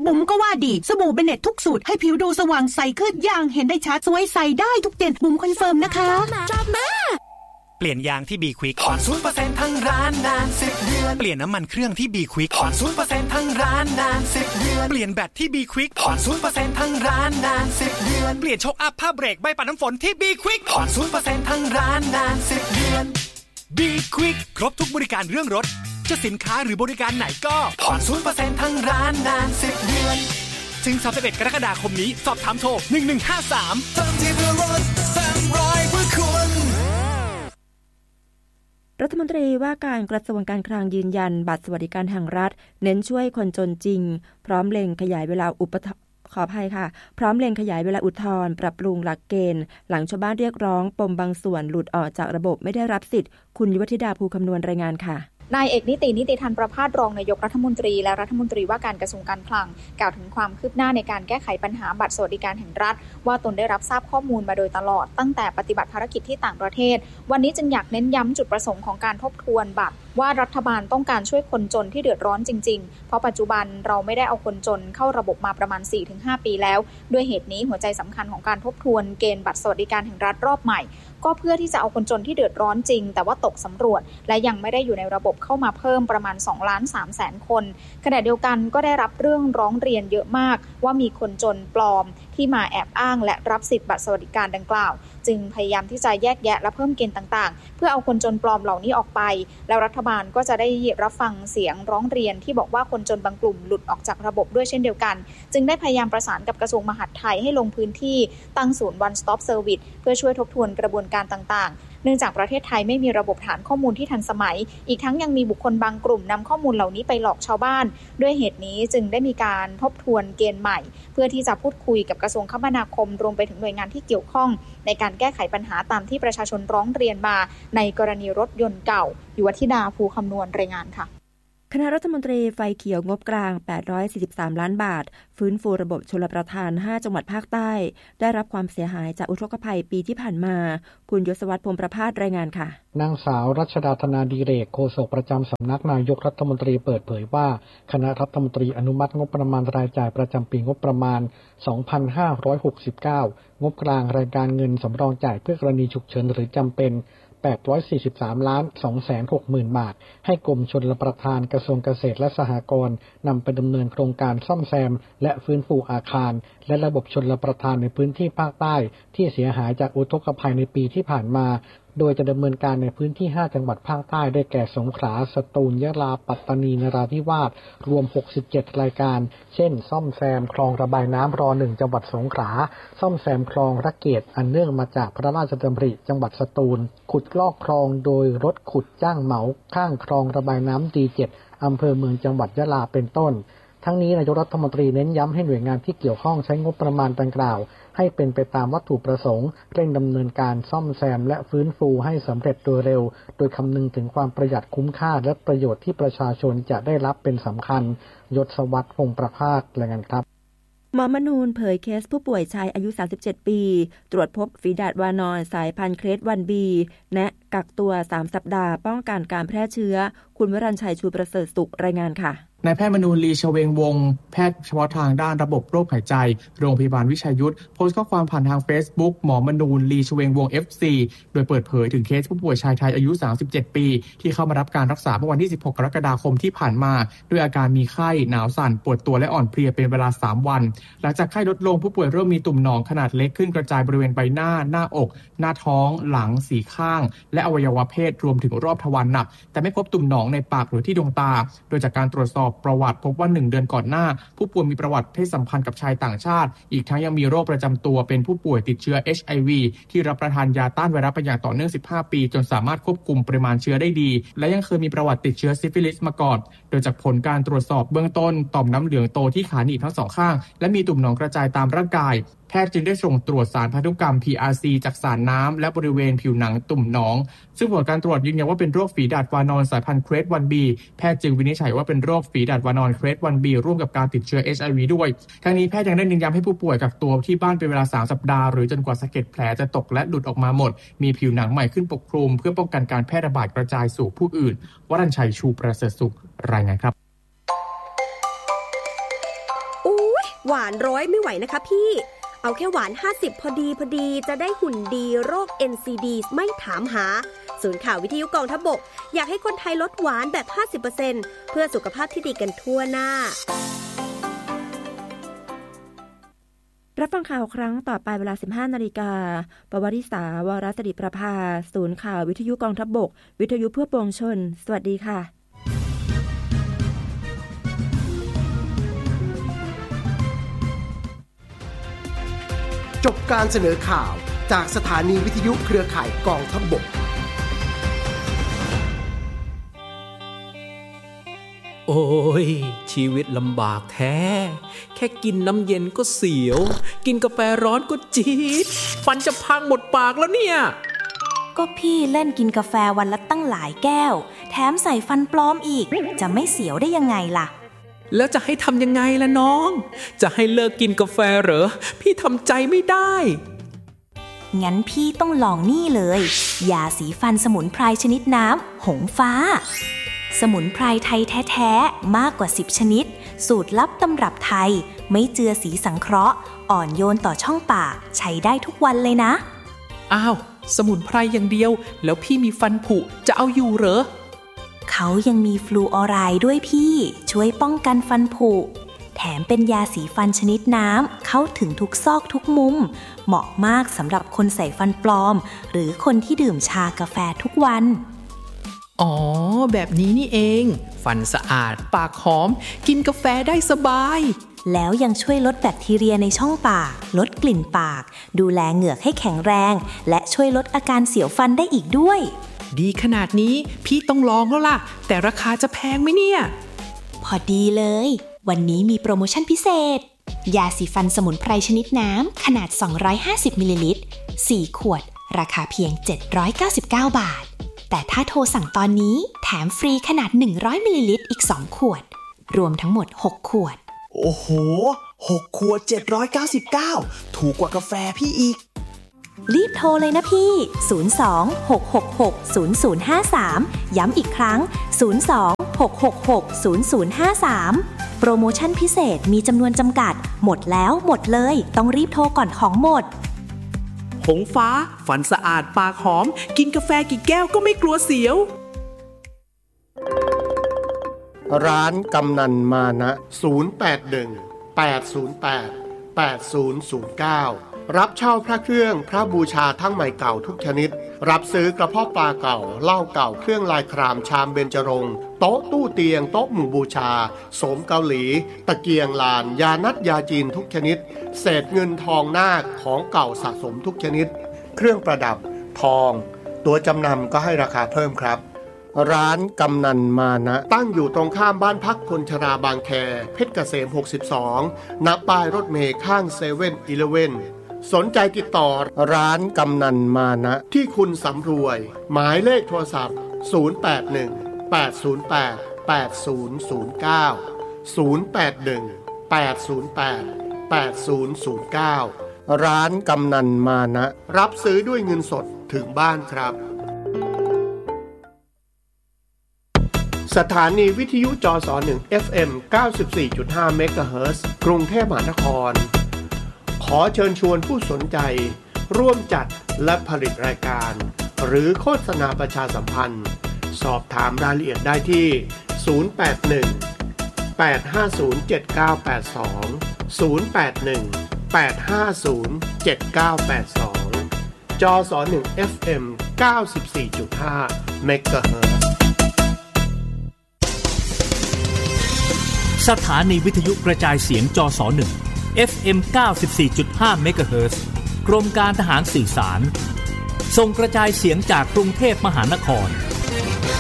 บุ๋มก็ว่าดีสบู่เบเน็ตทุกสูตรให้ผิวดูสว่างใสขึ้นอย่างเห็นได้ชัดสวยใสได้ทุกเดือนบุ๋มคอนเฟิร์มนะคะเปลี่ยนยางที่ B Quick ผ่อน 0% ทั้งร้านนาน10 เดือนเปลี่ยนน้ำมันเครื่องที่ B Quick ผ่อน 0% ทั้งร้านนาน10 เดือนเปลี่ยนแบตที่ B Quick ผ่อน 0% ทั้งร้านนาน10 เดือนเปลี่ยนโชคอัพผ้าเบรกใบปัดน้ำฝนที่ B Quick ผ่อน 0% ทั้งร้านนาน10 เดือน B Quick ครบทุกบริการเรื่องรถจะสินค้าหรือบริการไหนก็ผ่อน 0% ทั้งร้านนาน10 เดือนถึง31 กรกฎาคมนี้สอบถามโทร1153เติมที่เพื่อรถ300เพื่อคุณรัฐมนตรีว่าการกระทรวงการคลังยืนยันบัตรสวัสดิการแห่งรัฐเน้นช่วยคนจนจริงพร้อมเล็งขยายเวลาพร้อมเล็งขยายเวลาอุทธรณ์ปรับปรุงหลักเกณฑ์หลังชาวบ้านเรียกร้องปมบางส่วนหลุดออกจากระบบไม่ได้รับสิทธิ์คุณยุวธิดาภูคำนวณรายงานค่ะนายเอกนิติธันประภาสรองนายกรัฐมนตรีและรัฐมนตรีว่าการกระทรวงการคลังกล่าวถึงความคืบหน้าในการแก้ไขปัญหาบัตรสวัสดิการแห่งรัฐว่าตนได้รับทราบข้อมูลมาโดยตลอดตั้งแต่ปฏิบัติภารกิจที่ต่างประเทศวันนี้จึงอยากเน้นย้ำจุดประสงค์ของการทบทวนบัตรว่ารัฐบาลต้องการช่วยคนจนที่เดือดร้อนจริงๆเพราะปัจจุบันเราไม่ได้เอาคนจนเข้าระบบมาประมาณ 4-5 ปีแล้วด้วยเหตุนี้หัวใจสำคัญของการทบทวนเกณฑ์บัตรสวัสดิการแห่งรัฐรอบใหม่ก็เพื่อที่จะเอาคนจนที่เดือดร้อนจริงแต่ว่าตกสำรวจและยังไม่ได้อยู่ในระบบเข้ามาเพิ่มประมาณ 2,300,000 คนขณะเดียวกันก็ได้รับเรื่องร้องเรียนเยอะมากว่ามีคนจนปลอมที่มาแอบอ้างและรับสิทธิ์บัตรสวัสดิการดังกล่าวจึงพยายามที่จะแยกแยะและเพิ่มเกณฑ์ต่างๆเพื่อเอาคนจนปลอมเหล่านี้ออกไปแล้วรัฐบาลก็จะได้รับฟังเสียงร้องเรียนที่บอกว่าคนจนบางกลุ่มหลุดออกจากระบบด้วยเช่นเดียวกันจึงได้พยายามประสานกับกระทรวงมหาดไทยให้ลงพื้นที่ตั้งศูนย์ One Stop Service เพื่อช่วยทบทวนกระบวนการต่างๆเนื่องจากประเทศไทยไม่มีระบบฐานข้อมูลที่ทันสมัยอีกทั้งยังมีบุคคลบางกลุ่มนำข้อมูลเหล่านี้ไปหลอกชาวบ้านด้วยเหตุนี้จึงได้มีการทบทวนเกณฑ์ใหม่เพื่อที่จะพูดคุยกับกระทรวงคมนาคมรวมไปถึงหน่วยงานที่เกี่ยวข้องในการแก้ไขปัญหาตามที่ประชาชนร้องเรียนมาในกรณีรถยนต์เก่ายุวธิดาภูคำนวณรายงานค่ะคณะรัฐมนตรีไฟเขียวงบกลาง843ล้านบาทฟื้นฟูระบบชลประทาน5จังหวัดภาคใต้ได้รับความเสียหายจากอุทกภัยปีที่ผ่านมาคุณยศวัฒน์พรหมประภาสรายงานค่ะนางสาวรัชดาธนาดิเรกโฆษกประจำสำนักนายกรัฐมนตรีเปิดเผยว่าคณะรัฐมนตรีอนุมัติงบประมาณรายจ่ายประจำปีงบประมาณ 2569 งบกลางรายการเงินสำรองจ่ายเพื่อกรณีฉุกเฉินหรือจำเป็น843,260,000 บาทให้กรมชลประทานกระทรวงเกษตรและสหกรณ์นำไปดำเนินโครงการซ่อมแซมและฟื้นฟูอาคารและระบบชลประทานในพื้นที่ภาคใต้ที่เสียหายจากอุทกภัยในปีที่ผ่านมาโดยจะดำเนินการในพื้นที่5จังหวัดภาคใต้ได้แก่สงขลาสตูลยะลาปัตตานีนราธิวาสรวม67รายการเช่นซ่อมแซมคลองระบายน้ำร1จังหวัดสงขลาซ่อมแซมคลองระเกตอันเนื่องมาจากพระราชดำริจังหวัดสตูลขุดลอกคลองโดยรถขุดจ้างเหมาข้างคลองระบายน้ำD7อำเภอเมืองจังหวัดยะลาเป็นต้นทั้งนี้นายกรัฐมนตรีเน้นย้ำให้หน่วยงานที่เกี่ยวข้องใช้งบประมาณดังกล่าวให้เป็นไปตามวัตถุประสงค์เร่งดำเนินการซ่อมแซมและฟื้นฟูให้สำเร็จโดยเร็วโดยคำนึงถึงความประหยัดคุ้มค่าและประโยชน์ที่ประชาชนจะได้รับเป็นสำคัญยศวัฒน์พงษ์ประภาสรายงานครับหมอมนูนเผยเคสผู้ป่วยชายอายุ37ปีตรวจพบฝีดาษวานอนสายพันธุ์เครด 1B แนะกักตัว3สัปดาห์ป้องกันการแพร่เชื้อคุณวรัญชัยชูประเสริฐสุขรายงานค่ะนายแพทย์มนูนลีชเวงวงศ์แพทย์เฉพาะทางด้านระบบโรคหายใจโรงพยาบาลวิชัยยุทธโพสต์ข้อความผ่านทาง Facebook หมอมนูนลีชเวงวงศ์ FC โดยเปิดเผยถึงเคสผู้ป่วยชายไทยอายุ37ปีที่เข้ามารับการรักษาเมื่อวันที่16กรกฎาคมที่ผ่านมาด้วยอาการมีไข้หนาวสั่นปวดตัวและอ่อนเพลียเป็นเวลา3วันหลังจากไข้ลดลงผู้ป่วยเริ่มมีตุ่มหนองขนาดเล็กขึ้นกระจายบริเวณใบหน้าหน้าอกหน้าท้องหลังสีข้างและอวัยวะเพศรวมถึงรอบทวารหนักแต่ไม่พบตุ่มหนองในปากหรือที่ดวงตาโดยจากการตรวจสอบประวัติพบว่า1 เดือนก่อนหน้าผู้ป่วยมีประวัติเพศสัมพันธ์กับชายต่างชาติอีกทั้งยังมีโรคประจำตัวเป็นผู้ป่วยติดเชื้อ HIV ที่รับประทานยาต้านไวรัสมาอย่างต่อเนื่อง15 ปีจนสามารถควบคุมปริมาณเชื้อได้ดีและยังเคยมีประวัติติดเชื้อซิฟิลิสมาก่อนโดยจากผลการตรวจสอบเบื้องต้นต่อมน้ำเหลืองโตที่ขาหนีบทั้ง2ข้างและมีตุ่มหนองกระจายตามร่างกายแพทย์จึงได้ส่งตรวจสารพันธุกรรม PRC จากสารน้ำและบริเวณผิวหนังตุ่มหนองซึ่งผลการตรวจยืนยันว่าเป็นโรคฝีดาษวานอนสายพันธุ์เครด 1B แพทย์จึงวินิจฉัยว่าเป็นโรคฝีดาษวานอนเครด 1B ร่วมกับการติดเชื้อ HIV ด้วยทั้งนี้แพทย์ยังได้เน้นย้ำให้ผู้ป่วยกักตัวที่บ้านเป็นเวลา3 สัปดาห์หรือจนกว่าสะเก็ดแผลจะตกและหลุดออกมาหมดมีผิวหนังใหม่ขึ้นปกคลุมเพื่อป้องกันการแพร่ระบาดกระจายสู่ผู้อื่นวรัญชัยชูประเสริฐสุขรายงานครับหวาน100ไม่ไหวนะคะพี่เอาแค่หวาน50พอดีจะได้หุ่นดีโรค NCD ไม่ถามหาศูนย์ข่าววิทยุกองทัพบกอยากให้คนไทยลดหวานแบบ 50% เพื่อสุขภาพที่ดีกันทั่วหน้ารับฟังข่าวครั้งต่อไปเวลา 15 นาฬิกาปวริษาวรสิริประภาศูนย์ข่าววิทยุกองทัพบกวิทยุเพื่อปวงชนสวัสดีค่ะจบการเสนอข่าวจากสถานีวิทยุเครือข่ายกองทัพบกโอ้ยชีวิตลำบากแท้แค่กินน้ำเย็นก็เสียวกินกาแฟร้อนก็จี๊ดฟันจะพังหมดปากแล้วเนี่ยก็พี่เล่นกินกาแฟวันละตั้งหลายแก้วแถมใส่ฟันปลอมอีกจะไม่เสียวได้ยังไงล่ะแล้วจะให้ทำยังไงล่ะน้องจะให้เลิกกินกาแฟเหรอพี่ทำใจไม่ได้งั้นพี่ต้องลองนี่เลยยาสีฟันสมุนไพรชนิดน้ำหงฟ้าสมุนไพรไทยแท้ๆมากกว่า10ชนิดสูตรลับตำรับไทยไม่เจือสีสังเคราะห์อ่อนโยนต่อช่องปากใช้ได้ทุกวันเลยนะอ้าวสมุนไพรอย่างเดียวแล้วพี่มีฟันผุจะเอาอยู่เหรอเขายังมีฟลูออไรด์ด้วยพี่ช่วยป้องกันฟันผุแถมเป็นยาสีฟันชนิดน้ำเข้าถึงทุกซอกทุกมุมเหมาะมากสำหรับคนใส่ฟันปลอมหรือคนที่ดื่มชากาแฟทุกวันอ๋อแบบนี้นี่เองฟันสะอาดปากหอมกินกาแฟได้สบายแล้วยังช่วยลดแบคทีเรียในช่องปากลดกลิ่นปากดูแลเหงือกให้แข็งแรงและช่วยลดอาการเสียวฟันได้อีกด้วยดีขนาดนี้พี่ต้องลองแล้วล่ะแต่ราคาจะแพงไหมเนี่ยพอดีเลยวันนี้มีโปรโมชั่นพิเศษยาสีฟันสมุนไพรชนิดน้ำขนาด250มิลลิลิตร4ขวดราคาเพียง799 บาทแต่ถ้าโทรสั่งตอนนี้แถมฟรีขนาด100มิลลิลิตรอีก2ขวดรวมทั้งหมด6ขวดโอ้โห6ขวด799ถูกกว่ากาแฟพี่อีกรีบโทรเลยนะพี่02-666-0053ย้ำอีกครั้ง02-666-0053โปรโมชั่นพิเศษมีจำนวนจำกัดหมดแล้วหมดเลยต้องรีบโทรก่อนของหมดหงฟ้าฟันสะอาดปากหอมกินกาแฟกี่แก้วก็ไม่กลัวเสียวร้านกำนันมานะ081-808-8009รับเช่าพระเครื่องพระบูชาทั้งใหม่เก่าทุกชนิดรับซื้อกระเพาะปลาเก่าเหล้าเก่าเครื่องลายครามชามเบญจรงค์โต๊ะตู้เตียงโต๊ะหมู่บูชาโสมเกาหลีตะเกียงลานยานัดยาจีนทุกชนิดเศษเงินทองนาคของเก่าสะสมทุกชนิดเครื่องประดับทองตัวจำนำก็ให้ราคาเพิ่มครับร้านกำนันมานะตั้งอยู่ตรงข้ามบ้านพักคนชราบางแคเพชรเกษม62ณป้ายรถเมล์ข้าง7-Elevenสนใจติดต่อร้านกำนันมานะที่คุณสำรวยหมายเลขโทรศัพท์081-808-8009 ร้านกำนันมานะรับซื้อด้วยเงินสดถึงบ้านครับสถานีวิทยุจส1 FM 94.5 เมกะเฮิรตซ์กรุงเทพมหานครขอเชิญชวนผู้สนใจร่วมจัดและผลิตรายการหรือโฆษณาประชาสัมพันธ์สอบถามรายละเอียดได้ที่081-850-7982 จส1 FM 94.5 เมกะเฮิรตซ์สถานีวิทยุกระจายเสียงจส1FM 94.5 เมกะเฮิรตซ์กรมการทหารสื่อสารส่งกระจายเสียงจากกรุงเทพมหานคร